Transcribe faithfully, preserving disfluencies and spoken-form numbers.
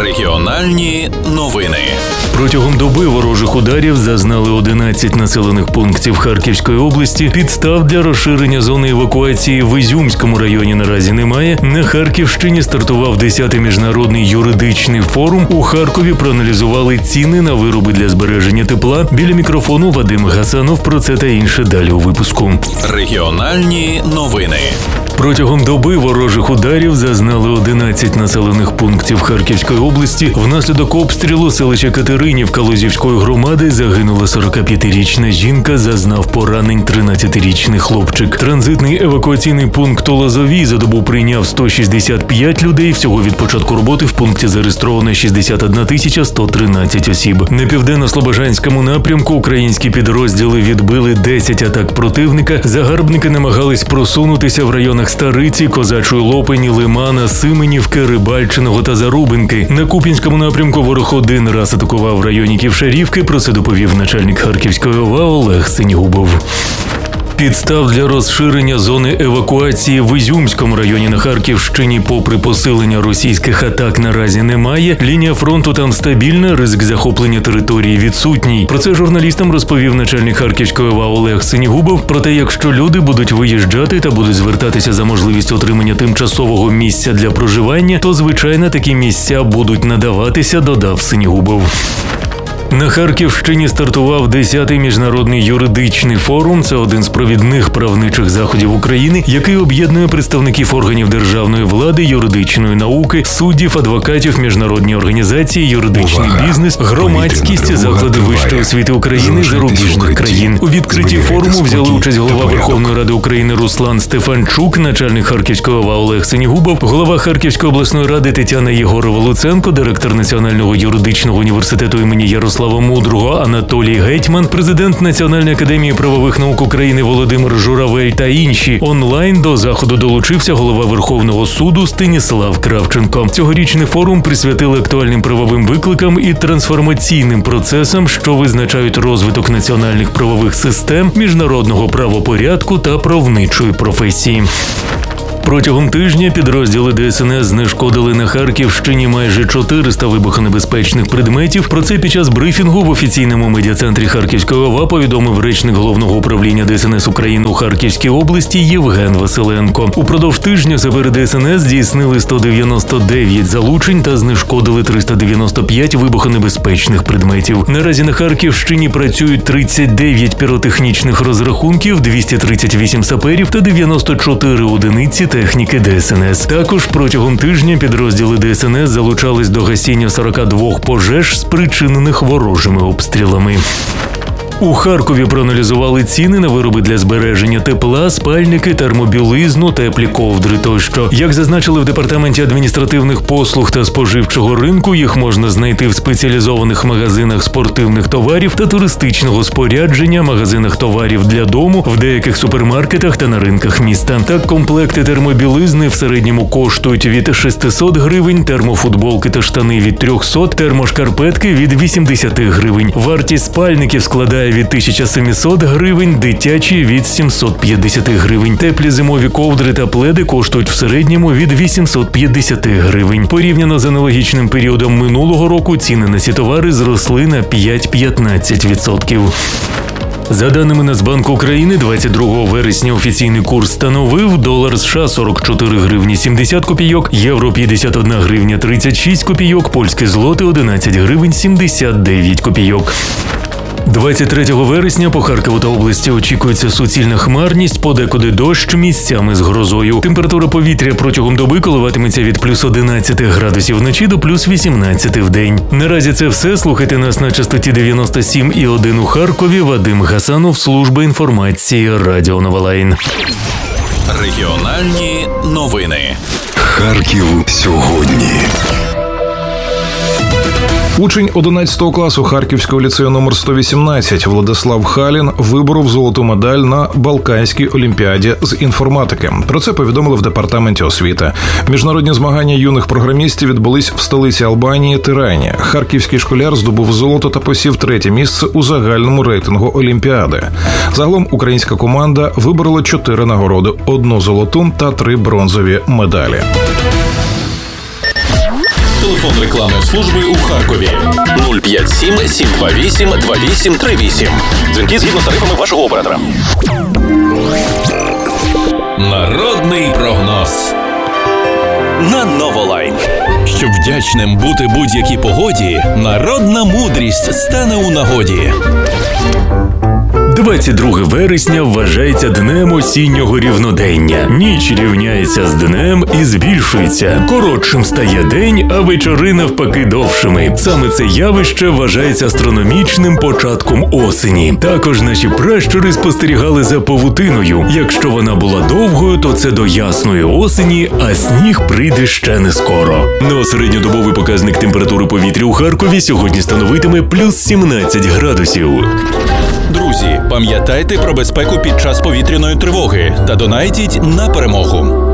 Регіональні новини. Протягом доби ворожих ударів зазнали одинадцять населених пунктів Харківської області. Підстав для розширення зони евакуації в Ізюмському районі наразі немає. На Харківщині стартував десятий міжнародний юридичний форум. У Харкові проаналізували ціни на вироби для збереження тепла. Біля мікрофону Вадим Гасанов. Про це та інше далі у випуску. Регіональні новини. Протягом доби ворожих ударів зазнали одинадцять населених пунктів Харківської області. Внаслідок обстрілу селища Катеринівка Лозівської громади загинула сорокап'ятирічна жінка, зазнав поранень тринадцятирічний хлопчик. Транзитний евакуаційний пункт у Лозовій за добу прийняв сто шістдесят п'ять людей. Всього від початку роботи в пункті зареєстровано шістдесят одна тисяча сто тринадцять осіб. На південно-слобожанському напрямку українські підрозділи відбили десять атак противника. Загарбники намагались просунутися в районах Стариці, Козачої Лопані, Лимана, Сименівки, Рибальчиного та Зарубинки. На Куп'янському напрямку ворог один раз атакував в районі Ківшарівки. Про це доповів начальник Харківської ОВА Олег Синігубов. Підстав для розширення зони евакуації в Ізюмському районі на Харківщині попри посилення російських атак наразі немає. Лінія фронту там стабільна, ризик захоплення території відсутній. Про це журналістам розповів начальник Харківської ОВА Олег Синігубов. Проте, якщо люди будуть виїжджати та будуть звертатися за можливістю отримання тимчасового місця для проживання, то, звичайно, такі місця будуть надаватися, додав Синігубов. На Харківщині стартував десятий міжнародний юридичний форум. Це один з провідних правничих заходів України, який об'єднує представників органів державної влади, юридичної науки, суддів, адвокатів, міжнародні організації, юридичний Увага. бізнес, громадськість, заклади вищої освіти України, зарубіжних країн. У відкритті форуму взяли участь голова Верховної Ради України Руслан Стефанчук, начальник Харківської ОВА Олег Синігубов, голова Харківської обласної ради Тетяна Єгорова-Луценко, директор Національного юридичного університету імені Ярослава Мудрого Анатолій Гетьман, президент Національної академії правових наук України Володимир Журавель та інші. Онлайн до заходу долучився голова Верховного суду Станіслав Кравченко. Цьогорічний форум присвятили актуальним правовим викликам і трансформаційним процесам, що визначають розвиток національних правових систем, міжнародного правопорядку та правничої професії. Протягом тижня підрозділи ДСНС знешкодили на Харківщині майже чотириста вибухонебезпечних предметів. Про це під час брифінгу в офіційному медіа-центрі Харківської ОВА повідомив речник Головного управління ДСНС України у Харківській області Євген Василенко. Упродовж тижня сапери ДСНС здійснили сто дев'яносто дев'ять залучень та знешкодили триста дев'яносто п'ять вибухонебезпечних предметів. Наразі на Харківщині працюють тридцять дев'ять піротехнічних розрахунків, двісті тридцять вісім саперів та дев'яносто чотири одиниці техніки ДСНС. Також протягом тижня підрозділи ДСНС залучались до гасіння сорок два пожеж, спричинених ворожими обстрілами. У Харкові проаналізували ціни на вироби для збереження тепла, спальники, термобілизну, теплі ковдри тощо. Як зазначили в Департаменті адміністративних послуг та споживчого ринку, їх можна знайти в спеціалізованих магазинах спортивних товарів та туристичного спорядження, магазинах товарів для дому, в деяких супермаркетах та на ринках міста. Так, комплекти термобілизни в середньому коштують від шістсот гривень, термофутболки та штани від триста, термошкарпетки від вісімдесят гривень. Вартість спальників складає від тисяча сімсот гривень, дитячі від сімсот п'ятдесят гривень. Теплі зимові ковдри та пледи коштують в середньому від вісімсот п'ятдесят гривень. Порівняно з аналогічним періодом минулого року ціни на ці товари зросли на п'ять-п'ятнадцять відсотків. За даними Нацбанку України, двадцять другого вересня офіційний курс становив долар США сорок чотири гривні сімдесят копійок, євро п'ятдесят одна гривня тридцять шість копійок, польські злоти одинадцять гривень сімдесят дев'ять копійок. двадцять третього вересня по Харкову та області очікується суцільна хмарність, подекуди дощ, місцями з грозою. Температура повітря протягом доби коливатиметься від плюс одинадцять градусів вночі до плюс вісімнадцять в день. Наразі це все. Слухайте нас на частоті дев'яносто сім і один у Харкові. Вадим Гасанов, служба інформації, Радіо Новолайн. Регіональні новини. Харків сьогодні. Учень одинадцятого класу Харківського ліцею номер сто вісімнадцять Владислав Халін виборов золоту медаль на Балканській олімпіаді з інформатики. Про це повідомили в департаменті освіти. Міжнародні змагання юних програмістів відбулись в столиці Албанії Тирані. Харківський школяр здобув золото та посів третє місце у загальному рейтингу олімпіади. Загалом українська команда виборола чотири нагороди, одну золоту та три бронзові медалі. Телефон рекламної служби у Харкові нуль п'ять сім сім два вісім два вісім три вісім. Дзвінки згідно з тарифами вашого оператора. Народний прогноз на Новолайн. Щоб вдячним бути будь-якій погоді, народна мудрість стане у нагоді. двадцять друге вересня вважається днем осіннього рівнодення. Ніч рівняється з днем і збільшується. Коротшим стає день, а вечори навпаки довшими. Саме це явище вважається астрономічним початком осені. Також наші пращури спостерігали за павутиною. Якщо вона була довгою, то це до ясної осені, а сніг прийде ще не скоро. Ну а середньодобовий показник температури повітря у Харкові сьогодні становитиме плюс сімнадцять градусів. Друзі, пам'ятайте про безпеку під час повітряної тривоги та донайтіть на перемогу.